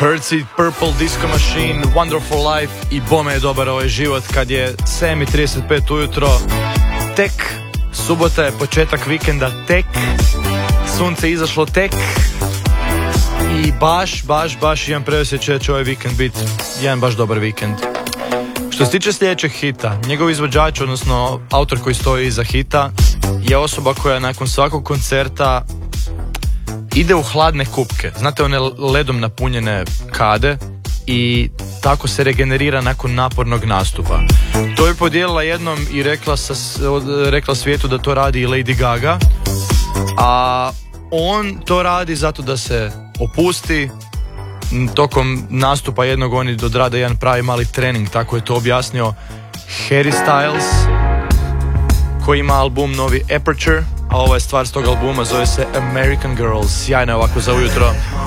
Curtsy, Purple Disco Machine, Wonderful Life i bome je dobar ovaj život kad je 7:35 ujutro. Tek, subota je početak vikenda, tek, sunce izašlo tek i baš imam preosjećaj da će ovaj vikend biti jedan baš dobar vikend. Što se tiče sljedećeg hita, njegov izvođač, odnosno autor koji stoji iza hita, je osoba koja nakon svakog koncerta ide u hladne kupke, znate one ledom napunjene kade, i tako se regenerira nakon napornog nastupa. To je podijelila jednom i rekla svijetu da to radi i Lady Gaga, a on to radi zato da se opusti. Tokom nastupa jednog oni odrade jedan pravi mali trening, tako je to objasnio Harry Styles, koji ima album novi Aperture, a ova je stvar s tog albuma, zove se American Girls. Sjajna ovako za ujutro.